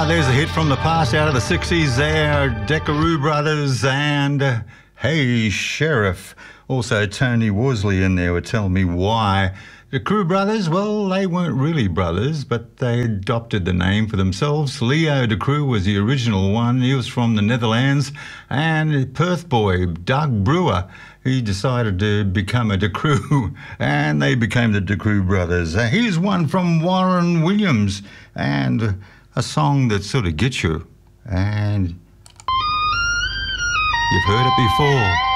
there's a hit from the past out of the 60s there, Deckaroo Brothers and Hey Sheriff. Also Tony Worsley in there would tell me why. The Crew Brothers, well, they weren't really brothers, but they adopted the name for themselves. Leo de Croo was the original one. He was from the Netherlands. And Perth boy, Doug Brewer, he decided to become a de Croo, and they became the de Croo Brothers. Here's one from Warren Williams, and a song that sort of gets you, and you've heard it before.